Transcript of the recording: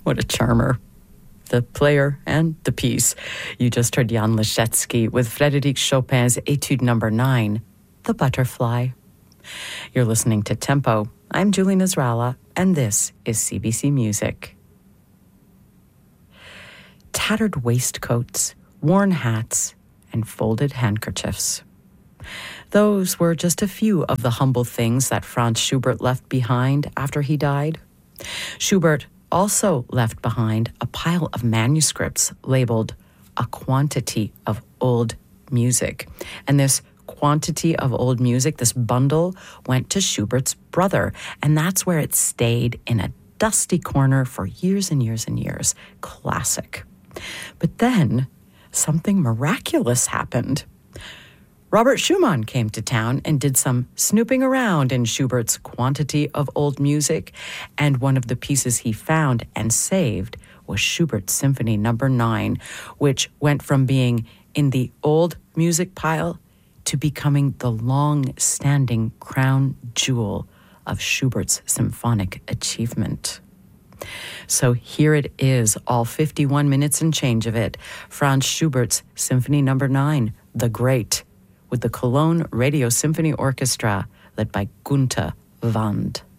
What a charmer. The player and the piece. You just heard Jan Leschetski with Frédéric Chopin's Etude No. 9, The Butterfly. You're listening to Tempo. I'm Julie Nasrallah, and this is CBC Music. Tattered waistcoats, worn hats, and folded handkerchiefs. Those were just a few of the humble things that Franz Schubert left behind after he died. Schubert also left behind a pile of manuscripts labeled A Quantity of Old Music. And this quantity of old music, this bundle, went to Schubert's brother, and that's where it stayed in a dusty corner for years and years and years. Classic. But then something miraculous happened. Robert Schumann came to town and did some snooping around in Schubert's quantity of old music, and one of the pieces he found and saved was Schubert's Symphony No. 9, which went from being in the old music pile to becoming the long-standing crown jewel of Schubert's symphonic achievement. So here it is, all 51 minutes and change of it, Franz Schubert's Symphony No. 9, The Great, with the Cologne Radio Symphony Orchestra, led by Gunther Wand.